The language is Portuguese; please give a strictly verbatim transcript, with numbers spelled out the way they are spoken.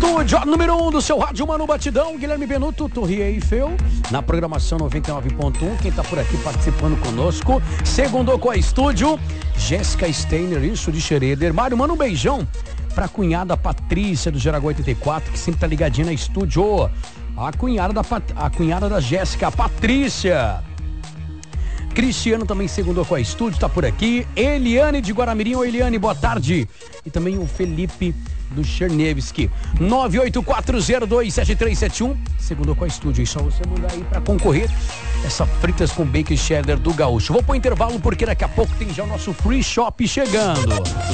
estúdio número um do seu rádio Mano Batidão, Guilherme Benuto, Torre Eiffel, na programação noventa e nove ponto um. Quem tá por aqui participando conosco, segundou com a estúdio, Jéssica Steiner, isso de Schroeder. Mário, manda um beijão pra cunhada Patrícia do Jaraguá oitenta e quatro, que sempre tá ligadinha na estúdio. A cunhada da, Pat... a cunhada da Jéssica, a Patrícia. Cristiano também segundou com a estúdio, tá por aqui. Eliane de Guaramirim, ô Eliane, boa tarde. E também o Felipe do Chernevski. nove oito quatro zero dois sete três sete um, segundou com a estúdio. É só você mandar aí pra concorrer essa fritas com bacon cheddar do Gaúcho. Vou pro intervalo porque daqui a pouco tem já o nosso free shop chegando.